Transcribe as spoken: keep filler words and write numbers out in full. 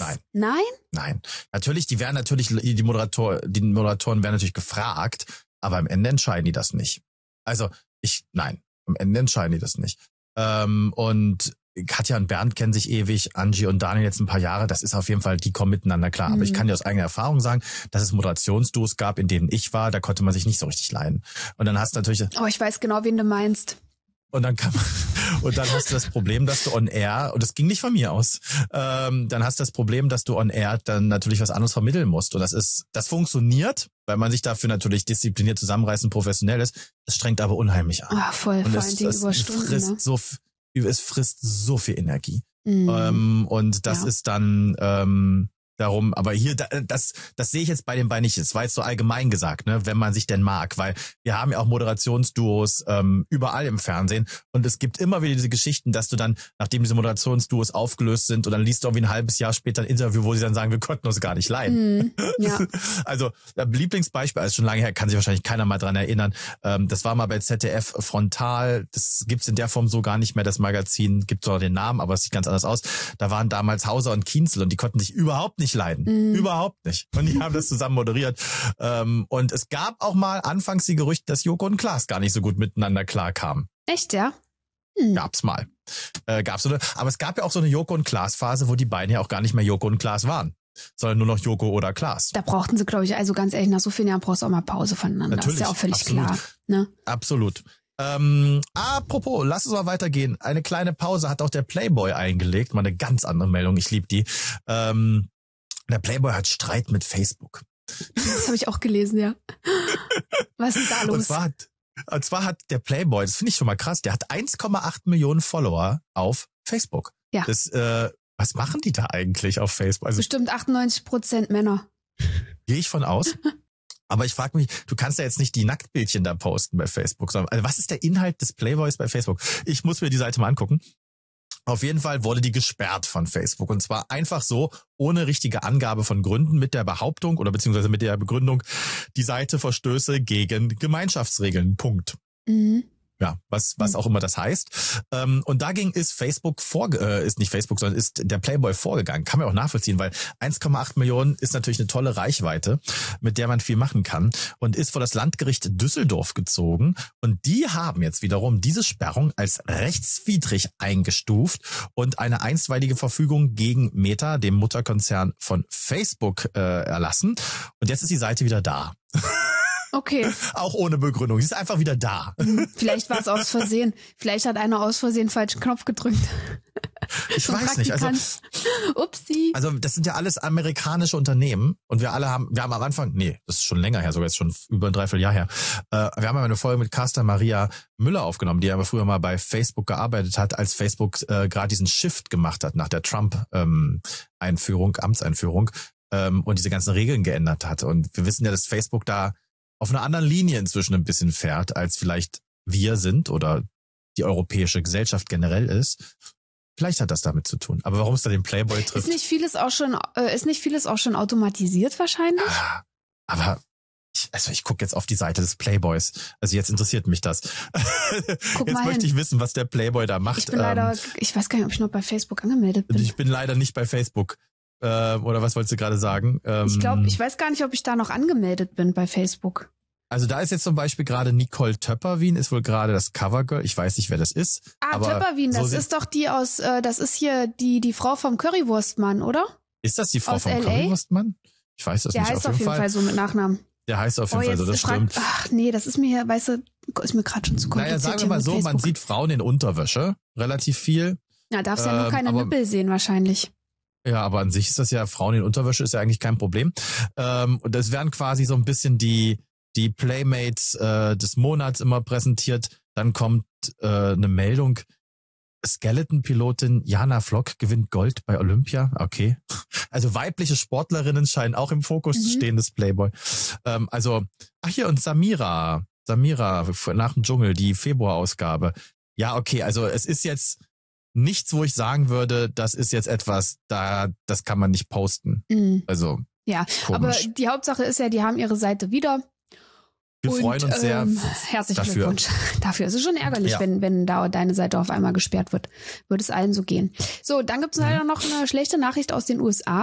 Nein. Nein? Nein. Natürlich, die werden natürlich, die Moderator, die Moderatoren werden natürlich gefragt, aber am Ende entscheiden die das nicht. Also, ich, nein, am Ende entscheiden die das nicht. Ähm, und Katja und Bernd kennen sich ewig, Angie und Daniel jetzt ein paar Jahre, das ist auf jeden Fall, die kommen miteinander klar. Mhm. Aber ich kann dir aus eigener Erfahrung sagen, dass es Moderationsduos gab, in denen ich war, da konnte man sich nicht so richtig leiden. Und dann hast du natürlich... Oh, ich weiß genau, wen du meinst. Und dann kann man, und dann hast du das Problem, dass du on air, und das ging nicht von mir aus, ähm, dann hast du das Problem, dass du on air dann natürlich was anderes vermitteln musst. Und das ist, das funktioniert, weil man sich dafür natürlich diszipliniert zusammenreißen, professionell ist. Das strengt aber unheimlich an. Ah, voll, und vor es, allen Dingen es über Stunden, frisst ne? so, es frisst so viel Energie. Mhm. Ähm, und das Ja. ist dann, ähm, darum, aber hier, das, das sehe ich jetzt bei den beiden nicht. Das war jetzt so allgemein gesagt, ne, wenn man sich denn mag, weil wir haben ja auch Moderationsduos ähm, überall im Fernsehen und es gibt immer wieder diese Geschichten, dass du dann, nachdem diese Moderationsduos aufgelöst sind und dann liest du irgendwie ein halbes Jahr später ein Interview, wo sie dann sagen, wir konnten uns gar nicht leiden. Mhm. Ja. Also, Lieblingsbeispiel, also schon lange her, kann sich wahrscheinlich keiner mal dran erinnern, ähm, das war mal bei Z D F Frontal, das gibt's in der Form so gar nicht mehr, das Magazin, gibt zwar den Namen, aber es sieht ganz anders aus. Da waren damals Hauser und Kienzel und die konnten sich überhaupt nicht leiden. Mhm. Überhaupt nicht. Und die haben das zusammen moderiert. Ähm, und es gab auch mal anfangs die Gerüchte, dass Joko und Klaas gar nicht so gut miteinander klarkamen. Echt, ja? Hm. Gab's mal. Äh, gab's so eine, aber es gab ja auch so eine Joko und Klaas Phase, wo die beiden ja auch gar nicht mehr Joko und Klaas waren, sondern nur noch Joko oder Klaas. Da brauchten sie, glaube ich, also ganz ehrlich, nach so vielen Jahren brauchst du auch mal Pause voneinander. Natürlich, Das ist ja auch völlig absolut. klar. Ne? Absolut. Ähm, apropos, lass uns mal weitergehen. Eine kleine Pause hat auch der Playboy eingelegt. Mal eine ganz andere Meldung, ich liebe die. Ähm, der Playboy hat Streit mit Facebook. Das habe ich auch gelesen, ja. Was ist da los? Und zwar hat, und zwar hat der Playboy, das finde ich schon mal krass, der hat eins Komma acht Millionen Follower auf Facebook. Ja. Das, äh, was machen die da eigentlich auf Facebook? Also, bestimmt achtundneunzig Prozent Männer. Gehe ich von aus. Aber ich frage mich, du kannst ja jetzt nicht die Nacktbildchen da posten bei Facebook, sondern also was ist der Inhalt des Playboys bei Facebook? Ich muss mir die Seite mal angucken. Auf jeden Fall wurde die gesperrt von Facebook und zwar einfach so, ohne richtige Angabe von Gründen, mit der Behauptung oder beziehungsweise mit der Begründung, die Seite verstöße gegen Gemeinschaftsregeln. Punkt. Mhm. Ja, was was auch immer das heißt. Ähm, und dagegen ist Facebook vorge äh, ist nicht Facebook, sondern ist der Playboy vorgegangen. Kann man auch nachvollziehen, weil eins Komma acht Millionen ist natürlich eine tolle Reichweite, mit der man viel machen kann und ist vor das Landgericht Düsseldorf gezogen. Und die haben jetzt wiederum diese Sperrung als rechtswidrig eingestuft und eine einstweilige Verfügung gegen Meta, dem Mutterkonzern von Facebook, äh, erlassen. Und jetzt ist die Seite wieder da. Okay. Auch ohne Begründung. Sie ist einfach wieder da. Vielleicht war es aus Versehen. Vielleicht hat einer aus Versehen falschen Knopf gedrückt. Ich weiß nicht. Also, Upsi. Also das sind ja alles amerikanische Unternehmen und wir alle haben, wir haben am Anfang, nee, das ist schon länger her, sogar jetzt schon über ein Dreivierteljahr her. Äh, wir haben ja eine Folge mit Carsta Maria Müller aufgenommen, die aber früher mal bei Facebook gearbeitet hat, als Facebook äh, gerade diesen Shift gemacht hat nach der Trump-Einführung, ähm, Amtseinführung ähm, und diese ganzen Regeln geändert hat. Und wir wissen ja, dass Facebook da auf einer anderen Linie inzwischen ein bisschen fährt, als vielleicht wir sind oder die europäische Gesellschaft generell ist. Vielleicht hat das damit zu tun. Aber warum es da den Playboy trifft? Ist nicht vieles auch schon, äh, ist nicht vieles auch schon automatisiert wahrscheinlich? Ah, aber ich, also ich gucke jetzt auf die Seite des Playboys. Also jetzt interessiert mich das. Guck jetzt mal möchte hin. ich wissen, was der Playboy da macht. Ich bin leider, ich weiß gar nicht, ob ich noch bei Facebook angemeldet bin. Ich bin leider nicht bei Facebook. Äh, oder was wolltest du gerade sagen? Ähm, ich glaube, ich weiß gar nicht, ob ich da noch angemeldet bin bei Facebook. Also da ist jetzt zum Beispiel gerade Nicole Töpperwien, ist wohl gerade das Covergirl. Ich weiß nicht, wer das ist. Ah, aber Töpperwien, das so ist doch die aus, äh, das ist hier die die Frau vom Currywurstmann, oder? Ist das die Frau aus vom L A? Currywurstmann? Ich weiß das Der nicht. heißt auf jeden Fall. Fall so mit Nachnamen. Der heißt auf jeden oh, Fall so, das frag, stimmt. Ach nee, das ist mir hier, weißt du, ist mir gerade schon zu kompliziert. Naja, sagen wir mal so, man sieht Frauen in Unterwäsche relativ viel. Na, darfst ja ähm, nur keine aber, Nippel sehen wahrscheinlich. Ja, aber an sich ist das ja, Frauen in Unterwäsche ist ja eigentlich kein Problem. Ähm, und das wären quasi so ein bisschen die die Playmates äh, des Monats immer präsentiert. Dann kommt äh, eine Meldung, Skeleton-Pilotin Jana Flock gewinnt Gold bei Olympia. Okay. Also weibliche Sportlerinnen scheinen auch im Fokus mhm. zu stehen des Playboy. Ähm, also, ach hier, und Samira, Samira nach dem Dschungel, die Februarausgabe. Ja, okay, also es ist jetzt nichts, wo ich sagen würde, das ist jetzt etwas, da das kann man nicht posten. Mhm. Also, ja, komisch. Aber die Hauptsache ist ja, die haben ihre Seite wieder. Wir und, freuen uns sehr. Ähm, herzlichen dafür. Glückwunsch dafür. Es ist schon ärgerlich, ja. wenn wenn da deine Seite auf einmal gesperrt wird. Würde es allen so gehen. So, dann gibt es leider noch eine schlechte Nachricht aus den U S A.